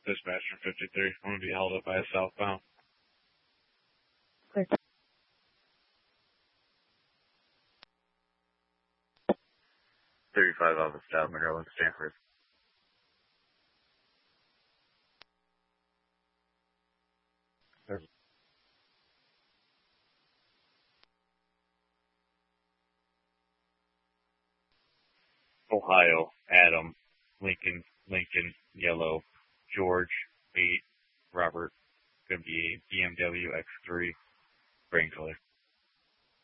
Dispatcher 53. I'm going to be held up by a southbound. Clear. 35 off the stop, Monroe and Stanford. Ohio, Adam.